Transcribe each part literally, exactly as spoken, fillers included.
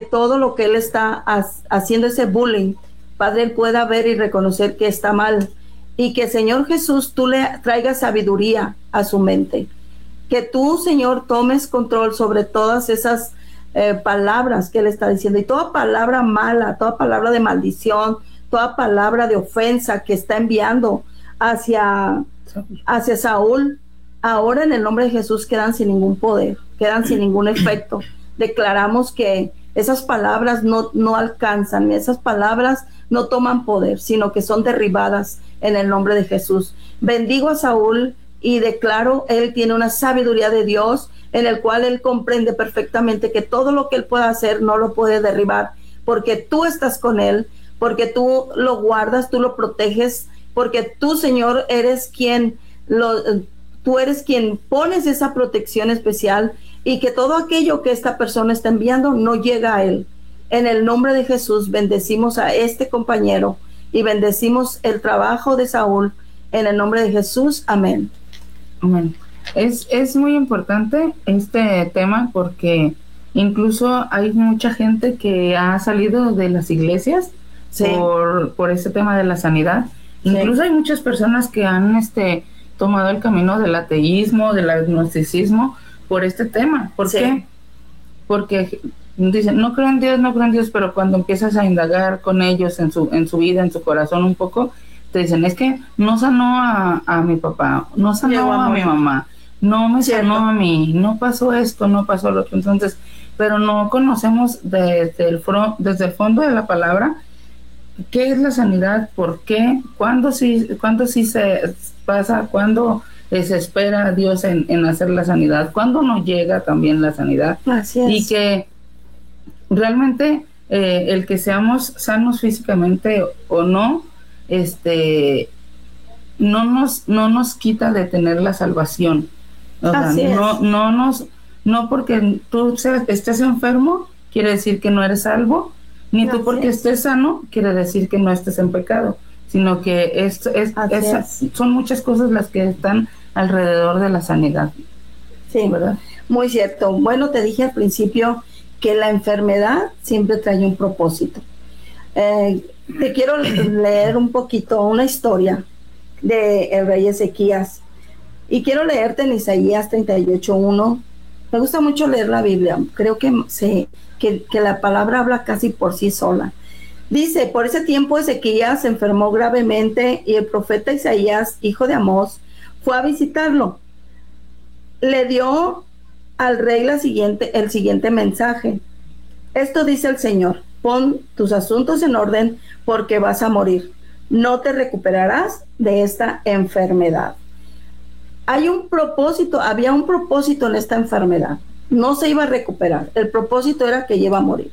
todo lo que él está ha- haciendo, ese bullying, Padre, él pueda ver y reconocer que está mal, y que, Señor Jesús, tú le traigas sabiduría a su mente, que tú, Señor, tomes control sobre todas esas eh, palabras que él está diciendo, y toda palabra mala, toda palabra de maldición, toda palabra de ofensa que está enviando hacia, hacia Saúl, ahora en el nombre de Jesús quedan sin ningún poder, quedan sin ningún efecto. Declaramos que esas palabras no, no alcanzan, esas palabras no toman poder, sino que son derribadas en el nombre de Jesús. Bendigo a Saúl y declaro, él tiene una sabiduría de Dios en el cual él comprende perfectamente que todo lo que él pueda hacer no lo puede derribar, porque tú estás con él, porque tú lo guardas, tú lo proteges, porque tú, Señor, eres quien lo, tú eres quien pones esa protección especial, y que todo aquello que esta persona está enviando no llega a él. En el nombre de Jesús bendecimos a este compañero y bendecimos el trabajo de Saúl en el nombre de Jesús. Amén. Amén. Es, es muy importante este tema porque incluso hay mucha gente que ha salido de las iglesias sí. por, por este tema de la sanidad. Sí. Incluso hay muchas personas que han este, tomado el camino del ateísmo, del agnosticismo por este tema. ¿Por sí. qué? Porque dicen, no creo en Dios, no creo en Dios, pero cuando empiezas a indagar con ellos en su, en su vida, en su corazón un poco, te dicen, es que no sanó a, a mi papá, no sanó Llegó a, a mi mamá, no me Cierto. sanó a mí, no pasó esto, no pasó lo otro. Entonces, pero no conocemos desde el, fro- desde el fondo de la palabra qué es la sanidad, por qué, cuándo sí, cuándo sí se pasa, cuándo se espera a Dios en, en hacer la sanidad, cuándo no llega también la sanidad. Así es. Y que realmente eh, el que seamos sanos físicamente o no, este no nos no nos quita de tener la salvación. O sea, Así no es. no nos no porque tú seas, estés enfermo quiere decir que no eres salvo, ni Así tú porque es. estés sano quiere decir que no estés en pecado, sino que es, es, es, es. son muchas cosas las que están alrededor de la sanidad. Sí, ¿verdad? Muy cierto. Bueno, te dije al principio que la enfermedad siempre trae un propósito. Eh, te quiero leer un poquito una historia de el rey Ezequías, y quiero leerte en Isaías treinta y ocho uno. Me gusta mucho leer la Biblia, creo que, se, que, que la palabra habla casi por sí sola. Dice, por ese tiempo Ezequías se enfermó gravemente, y el profeta Isaías, hijo de Amós, fue a visitarlo. Le dio al rey la siguiente, el siguiente mensaje. Esto dice el Señor: pon tus asuntos en orden, porque vas a morir. No te recuperarás de esta enfermedad. Hay un propósito, había un propósito en esta enfermedad. No se iba a recuperar. El propósito era que iba a morir.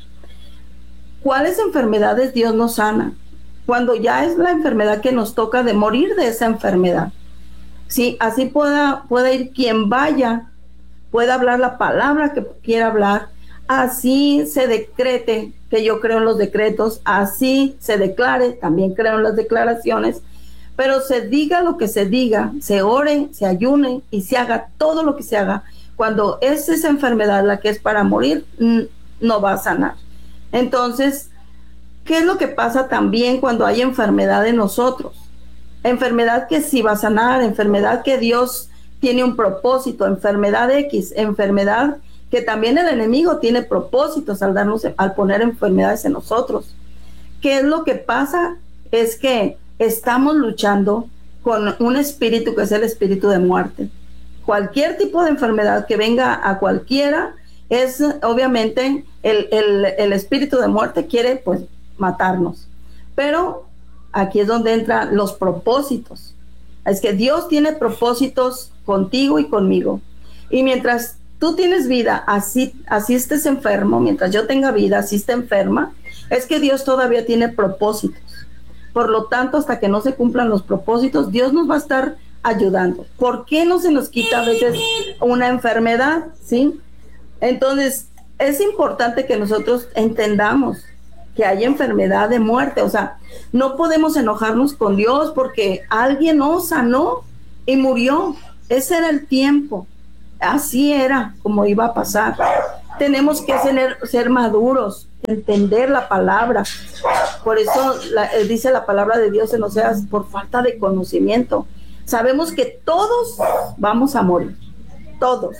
¿Cuáles enfermedades Dios nos sana? Cuando ya es la enfermedad que nos toca de morir de esa enfermedad. Sí, así pueda, pueda ir quien vaya, pueda hablar la palabra que quiera hablar, así se decrete, que yo creo en los decretos, así se declare, también creo en las declaraciones, pero se diga lo que se diga, se ore, se ayune y se haga todo lo que se haga. Cuando es esa enfermedad la que es para morir, no va a sanar. Entonces, ¿qué es lo que pasa también cuando hay enfermedad en nosotros? Enfermedad que sí va a sanar, enfermedad que Dios tiene un propósito, enfermedad X, enfermedad que también el enemigo tiene propósitos al darnos, al poner enfermedades en nosotros. ¿Qué es lo que pasa? Es que estamos luchando con un espíritu que es el espíritu de muerte. Cualquier tipo de enfermedad que venga a cualquiera es obviamente el, el, el espíritu de muerte quiere pues matarnos. Pero aquí es donde entran los propósitos. Es que Dios tiene propósitos contigo y conmigo. Y mientras tú tienes vida, así, así estés enfermo, mientras yo tenga vida, así esté enferma, es que Dios todavía tiene propósitos. Por lo tanto, hasta que no se cumplan los propósitos, Dios nos va a estar ayudando. ¿Por qué no se nos quita a veces una enfermedad? ¿Sí? Entonces, es importante que nosotros entendamos que hay enfermedad de muerte. O sea, no podemos enojarnos con Dios porque alguien no sanó y murió. Ese era el tiempo. Así era como iba a pasar. tenemos que ser, ser maduros, entender la palabra. Por eso la, dice la palabra de Dios en Oseas, por falta de conocimiento. Sabemos que todos vamos a morir, todos.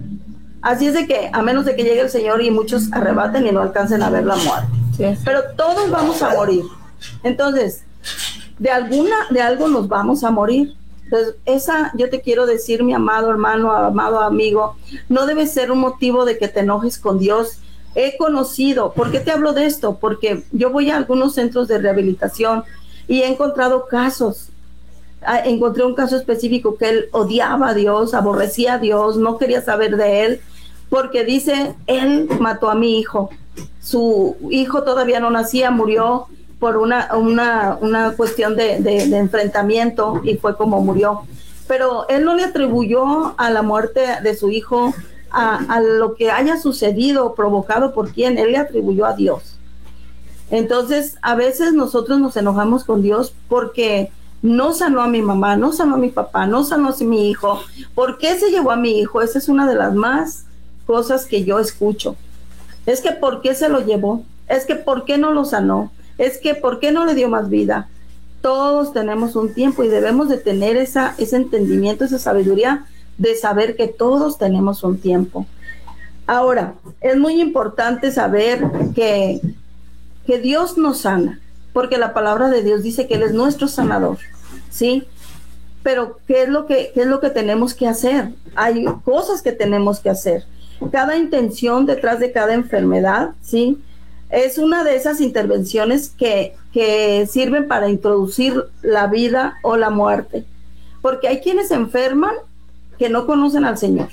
Así es de que, a menos de que llegue el Señor y muchos arrebaten y no alcancen a ver la muerte. Sí. Pero todos vamos a morir. Entonces, de alguna, de algo nos vamos a morir. Entonces, esa, yo te quiero decir, mi amado hermano, amado amigo, no debe ser un motivo de que te enojes con Dios. He conocido, ¿por qué te hablo de esto? Porque yo voy a algunos centros de rehabilitación y he encontrado casos. Encontré un caso específico que él odiaba a Dios, aborrecía a Dios, no quería saber de él, porque dice, él mató a mi hijo. Su hijo todavía no nacía, murió por una, una, una cuestión de, de, de enfrentamiento y fue como murió. Pero él no le atribuyó a la muerte de su hijo a, a lo que haya sucedido, provocado por quién, él le atribuyó a Dios. Entonces, a veces nosotros nos enojamos con Dios porque no sanó a mi mamá, no sanó a mi papá, no sanó a mi hijo. ¿Por qué se llevó a mi hijo? Esa es una de las más cosas que yo escucho. Es que ¿por qué se lo llevó? Es que ¿por qué no lo sanó? Es que ¿por qué no le dio más vida? Todos tenemos un tiempo y debemos de tener esa, ese entendimiento, esa sabiduría de saber que todos tenemos un tiempo. Ahora, es muy importante saber que, que Dios nos sana, porque la palabra de Dios dice que Él es nuestro sanador, ¿sí? Pero ¿qué es lo que, qué es lo que tenemos que hacer? Hay cosas que tenemos que hacer. Cada intención detrás de cada enfermedad, ¿sí? Es una de esas intervenciones que, que sirven para introducir la vida o la muerte. Porque hay quienes se enferman que no conocen al Señor.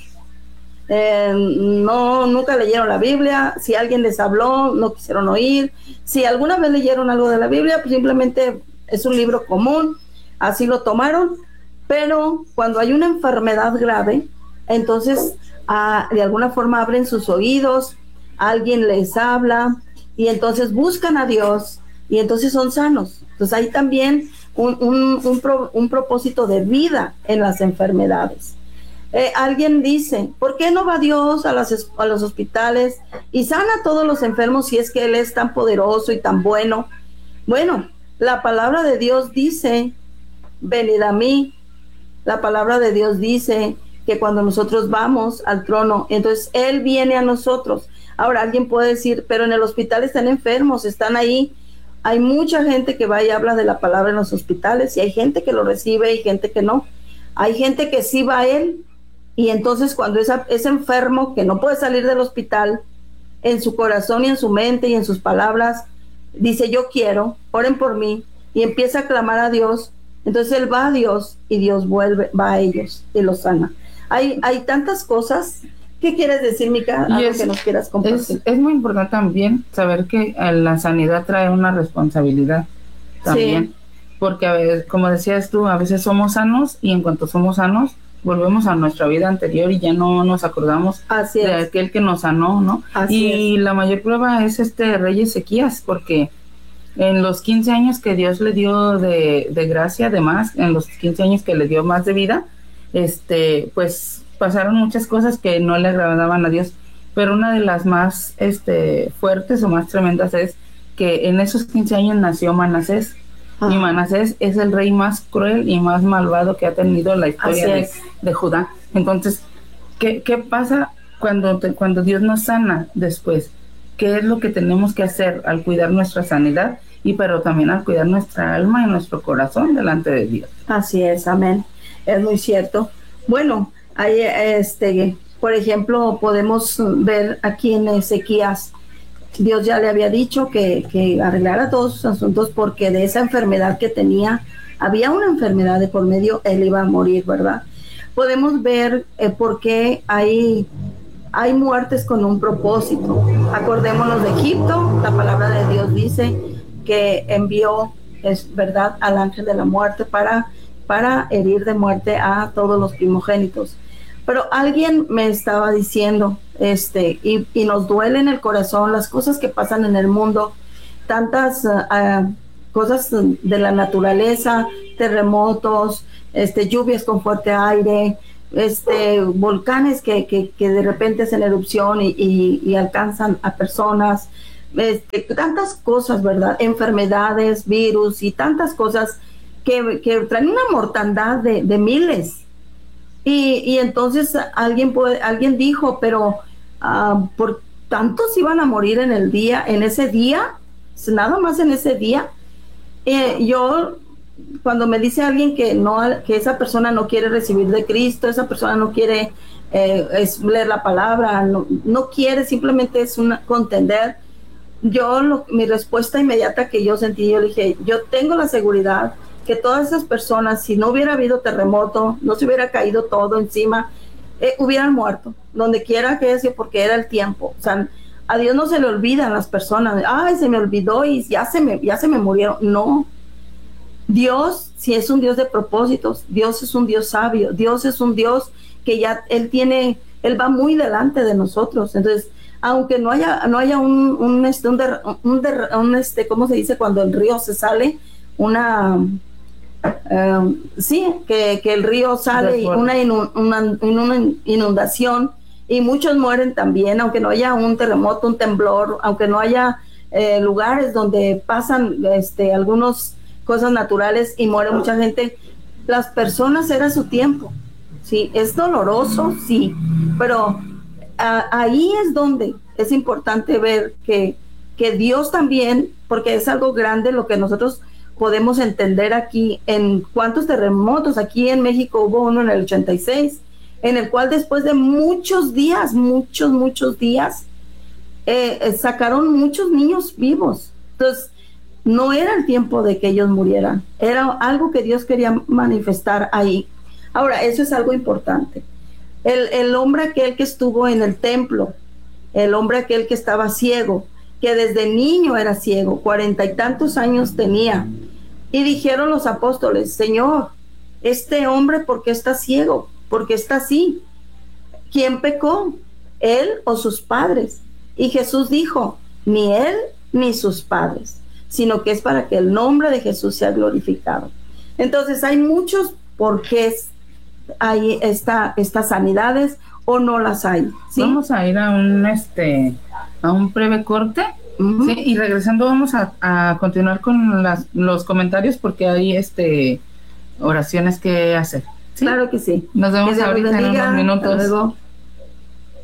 Eh, no, nunca leyeron la Biblia. Si alguien les habló, no quisieron oír. Si alguna vez leyeron algo de la Biblia, pues simplemente es un libro común, así lo tomaron. Pero cuando hay una enfermedad grave, entonces ah, de alguna forma abren sus oídos, alguien les habla y entonces buscan a Dios y entonces son sanos. Entonces hay también un, un, un, pro, un propósito de vida en las enfermedades. Eh, alguien dice, ¿por qué no va Dios a, las, a los hospitales y sana a todos los enfermos si es que Él es tan poderoso y tan bueno? Bueno, la palabra de Dios dice, venid a mí. La palabra de Dios dice que cuando nosotros vamos al trono, entonces Él viene a nosotros. Ahora alguien puede decir, pero en el hospital están enfermos, están ahí. Hay mucha gente que va y habla de la palabra en los hospitales y hay gente que lo recibe y gente que no. Hay gente que sí va a Él y entonces cuando esa, ese enfermo que no puede salir del hospital, en su corazón y en su mente y en sus palabras, dice yo quiero, oren por mí, y empieza a clamar a Dios, entonces él va a Dios y Dios vuelve, va a ellos y los sana. Hay, hay tantas cosas. ¿Qué quieres decir, Mica? Algo es, que nos quieras compartir. Es, es muy importante también saber que la sanidad trae una responsabilidad también, sí. Porque a veces, como decías tú, a veces somos sanos y en cuanto somos sanos volvemos a nuestra vida anterior y ya no nos acordamos Así de es. aquel que nos sanó, ¿no? Así y es. La mayor prueba es este rey Ezequías, porque en los quince años que Dios le dio de, de gracia, además, en los quince años que le dio más de vida, este, pues pasaron muchas cosas que no le agradaban a Dios, pero una de las más este, fuertes o más tremendas es que en esos quince años nació Manasés. Ah. Y Manasés es el rey más cruel y más malvado que ha tenido la historia de, de Judá. Entonces, ¿qué, qué pasa cuando, te, cuando Dios nos sana después? ¿Qué es lo que tenemos que hacer al cuidar nuestra sanidad y pero también al cuidar nuestra alma y nuestro corazón delante de Dios? Así es, amén. Es muy cierto. Bueno, hay, este, por ejemplo, podemos ver aquí en Ezequías, Dios ya le había dicho que, que arreglara todos sus asuntos porque de esa enfermedad que tenía, había una enfermedad de por medio, él iba a morir, ¿verdad? Podemos ver eh, por qué hay, hay muertes con un propósito. Acordémonos de Egipto, la palabra de Dios dice que envió, es verdad, al ángel de la muerte para, para herir de muerte a todos los primogénitos. Pero alguien me estaba diciendo, este, y, y nos duele en el corazón las cosas que pasan en el mundo, tantas uh, cosas de la naturaleza, terremotos, este, lluvias con fuerte aire, este, volcanes que, que, que de repente hacen erupción y, y, y alcanzan a personas, este, tantas cosas, ¿verdad? Enfermedades, virus y tantas cosas que, que traen una mortandad de, de miles. Y, y entonces alguien, puede, alguien dijo, pero uh, por tantos iban a morir en el día, en ese día, nada más en ese día. Eh, yo, cuando me dice alguien que no, que esa persona no quiere recibir de Cristo, esa persona no quiere eh, es leer la palabra, no, no quiere, simplemente es una contender. Yo, lo, mi respuesta inmediata que yo sentí, yo le dije, yo tengo la seguridad que todas esas personas, si no hubiera habido terremoto, no se hubiera caído todo encima, eh, hubieran muerto, donde quiera que sea, porque era el tiempo. O sea, a Dios no se le olvidan las personas, ay, se me olvidó y ya se me, ya se me murieron. No, Dios, si es un Dios de propósitos, Dios es un Dios sabio, Dios es un Dios que ya, Él tiene, Él va muy delante de nosotros. Entonces, aunque no haya, no haya un, un, este, un, der, un, der, un este, ¿cómo se dice? Cuando el río se sale, una, um, sí, que, que el río sale y una, inun, una, una inundación, y muchos mueren también, aunque no haya un terremoto, un temblor, aunque no haya eh, lugares donde pasan este, algunas cosas naturales y muere mucha gente. Las personas, era su tiempo, sí, es doloroso, sí, pero a, ahí es donde es importante ver que, que Dios también, porque es algo grande lo que nosotros podemos entender aquí, en cuántos terremotos. Aquí en México hubo uno en el ochenta y seis, en el cual después de muchos días, muchos, muchos días, eh, sacaron muchos niños vivos. Entonces, no era el tiempo de que ellos murieran, era algo que Dios quería manifestar ahí. Ahora, eso es algo importante. El, el hombre aquel que estuvo en el templo, el hombre aquel que estaba ciego, que desde niño era ciego, cuarenta y tantos años tenía, y dijeron los apóstoles, Señor, este hombre, ¿por qué está ciego? ¿Por qué está así? ¿Quién pecó? ¿Él o sus padres? Y Jesús dijo, ni él ni sus padres, sino que es para que el nombre de Jesús sea glorificado. Entonces hay muchos porqués hay esta, estas sanidades o no las hay, ¿sí? Vamos a ir a un este a un breve corte, uh-huh. ¿Sí? Y regresando vamos a, a continuar con las, los comentarios, porque hay este oraciones que hacer, ¿sí? Claro que sí. Nos vemos ahorita en unos minutos.